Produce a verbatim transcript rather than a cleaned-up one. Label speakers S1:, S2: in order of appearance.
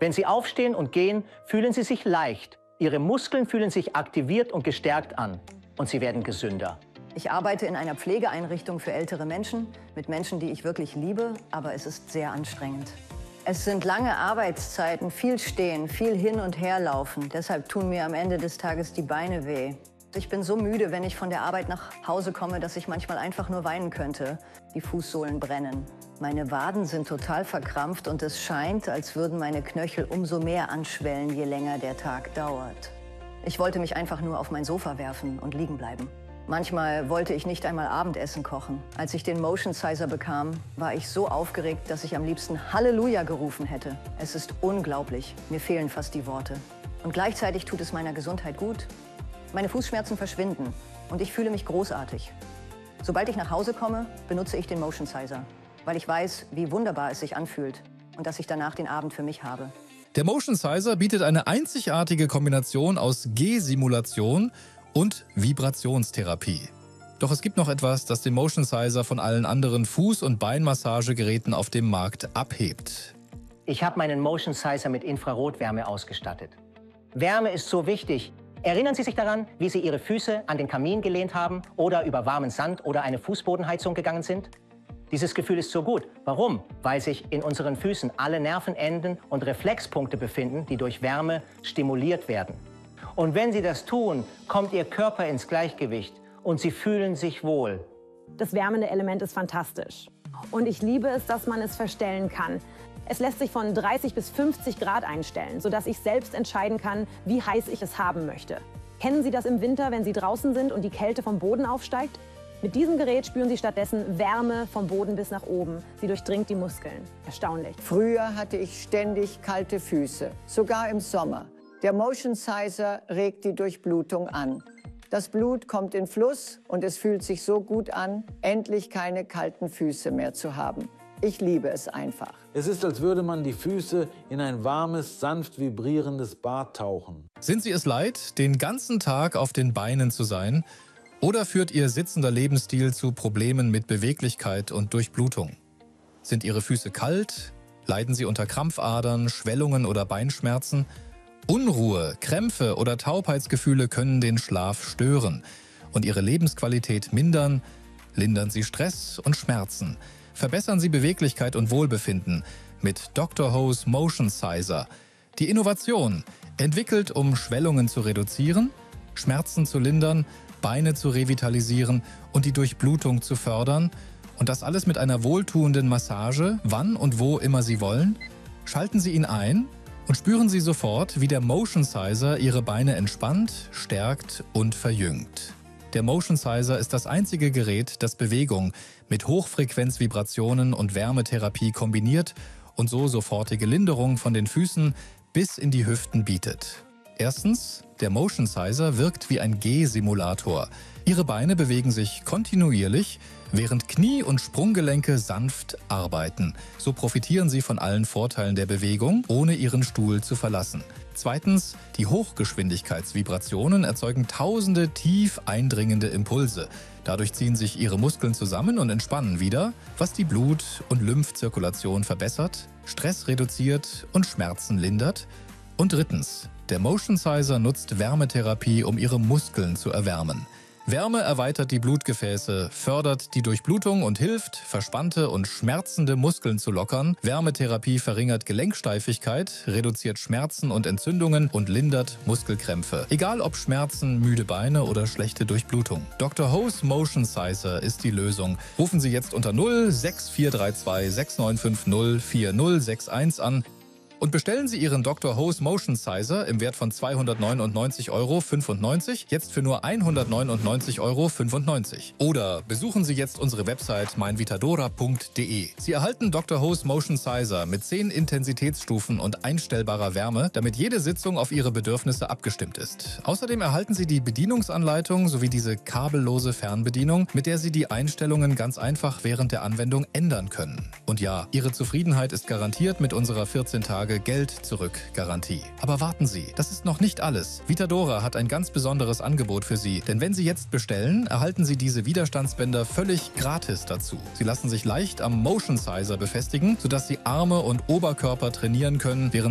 S1: Wenn Sie aufstehen und gehen, fühlen Sie sich leicht. Ihre Muskeln fühlen sich aktiviert und gestärkt an. Und Sie werden gesünder.
S2: Ich arbeite in einer Pflegeeinrichtung für ältere Menschen, mit Menschen, die ich wirklich liebe, aber es ist sehr anstrengend. Es sind lange Arbeitszeiten, viel Stehen, viel hin und her laufen. Deshalb tun mir am Ende des Tages die Beine weh. Ich bin so müde, wenn ich von der Arbeit nach Hause komme, dass ich manchmal einfach nur weinen könnte. Die Fußsohlen brennen. Meine Waden sind total verkrampft und es scheint, als würden meine Knöchel umso mehr anschwellen, je länger der Tag dauert. Ich wollte mich einfach nur auf mein Sofa werfen und liegen bleiben. Manchmal wollte ich nicht einmal Abendessen kochen. Als ich den Motion Sizer bekam, war ich so aufgeregt, dass ich am liebsten Halleluja gerufen hätte. Es ist unglaublich. Mir fehlen fast die Worte. Und gleichzeitig tut es meiner Gesundheit gut. Meine Fußschmerzen verschwinden und ich fühle mich großartig. Sobald ich nach Hause komme, benutze ich den Motion Sizer, weil ich weiß, wie wunderbar es sich anfühlt und dass ich danach den Abend für mich habe.
S3: Der Motion Sizer bietet eine einzigartige Kombination aus Gehsimulation und Vibrationstherapie. Doch es gibt noch etwas, das den Motion Sizer von allen anderen Fuß- und Beinmassagegeräten auf dem Markt abhebt.
S1: Ich habe meinen Motion Sizer mit Infrarotwärme ausgestattet. Wärme ist so wichtig. Erinnern Sie sich daran, wie Sie Ihre Füße an den Kamin gelehnt haben oder über warmen Sand oder eine Fußbodenheizung gegangen sind? Dieses Gefühl ist so gut. Warum? Weil sich in unseren Füßen alle Nervenenden und Reflexpunkte befinden, die durch Wärme stimuliert werden. Und wenn Sie das tun, kommt Ihr Körper ins Gleichgewicht und Sie fühlen sich wohl.
S4: Das wärmende Element ist fantastisch. Und ich liebe es, dass man es verstellen kann. Es lässt sich von dreißig bis fünfzig Grad einstellen, sodass ich selbst entscheiden kann, wie heiß ich es haben möchte. Kennen Sie das im Winter, wenn Sie draußen sind und die Kälte vom Boden aufsteigt? Mit diesem Gerät spüren Sie stattdessen Wärme vom Boden bis nach oben. Sie durchdringt die Muskeln. Erstaunlich.
S5: Früher hatte ich ständig kalte Füße, sogar im Sommer. Der Motion Sizer regt die Durchblutung an. Das Blut kommt in Fluss und es fühlt sich so gut an, endlich keine kalten Füße mehr zu haben. Ich liebe es einfach.
S6: Es ist, als würde man die Füße in ein warmes, sanft vibrierendes Bad tauchen.
S3: Sind Sie es leid, den ganzen Tag auf den Beinen zu sein? Oder führt Ihr sitzender Lebensstil zu Problemen mit Beweglichkeit und Durchblutung? Sind Ihre Füße kalt? Leiden Sie unter Krampfadern, Schwellungen oder Beinschmerzen? Unruhe, Krämpfe oder Taubheitsgefühle können den Schlaf stören und Ihre Lebensqualität mindern. Lindern Sie Stress und Schmerzen. Verbessern Sie Beweglichkeit und Wohlbefinden mit Doktor Ho's Motion Sizer. Die Innovation, entwickelt, um Schwellungen zu reduzieren, Schmerzen zu lindern, Beine zu revitalisieren und die Durchblutung zu fördern. Und das alles mit einer wohltuenden Massage, wann und wo immer Sie wollen. Schalten Sie ihn ein und spüren Sie sofort, wie der Motion Sizer Ihre Beine entspannt, stärkt und verjüngt. Der Motion Sizer ist das einzige Gerät, das Bewegung mit Hochfrequenzvibrationen und Wärmetherapie kombiniert und so sofortige Linderung von den Füßen bis in die Hüften bietet. Erstens, der Motion Sizer wirkt wie ein Gehsimulator. Ihre Beine bewegen sich kontinuierlich, während Knie- und Sprunggelenke sanft arbeiten. So profitieren Sie von allen Vorteilen der Bewegung, ohne Ihren Stuhl zu verlassen. Zweitens, die Hochgeschwindigkeitsvibrationen erzeugen tausende tief eindringende Impulse. Dadurch ziehen sich Ihre Muskeln zusammen und entspannen wieder, was die Blut- und Lymphzirkulation verbessert, Stress reduziert und Schmerzen lindert. Und drittens, der Motion Sizer nutzt Wärmetherapie, um Ihre Muskeln zu erwärmen. Wärme erweitert die Blutgefäße, fördert die Durchblutung und hilft, verspannte und schmerzende Muskeln zu lockern. Wärmetherapie verringert Gelenksteifigkeit, reduziert Schmerzen und Entzündungen und lindert Muskelkrämpfe. Egal ob Schmerzen, müde Beine oder schlechte Durchblutung. Doktor Ho's Motion Sizer ist die Lösung. Rufen Sie jetzt unter null sechs vier drei zwei sechs neun fünf null vier null sechs eins an. Und bestellen Sie Ihren Doktor Ho's Motion Sizer im Wert von zweihundertneunundneunzig Euro fünfundneunzig jetzt für nur hundertneunundneunzig Euro fünfundneunzig. Oder besuchen Sie jetzt unsere Website meinvitadora punkt de. Sie erhalten Doktor Ho's Motion Sizer mit zehn Intensitätsstufen und einstellbarer Wärme, damit jede Sitzung auf Ihre Bedürfnisse abgestimmt ist. Außerdem erhalten Sie die Bedienungsanleitung sowie diese kabellose Fernbedienung, mit der Sie die Einstellungen ganz einfach während der Anwendung ändern können. Und ja, Ihre Zufriedenheit ist garantiert mit unserer vierzehn Tage Geld-Zurück-Garantie. Aber warten Sie, das ist noch nicht alles. Vitadora hat ein ganz besonderes Angebot für Sie, denn wenn Sie jetzt bestellen, erhalten Sie diese Widerstandsbänder völlig gratis dazu. Sie lassen sich leicht am Motion Sizer befestigen, sodass Sie Arme und Oberkörper trainieren können, während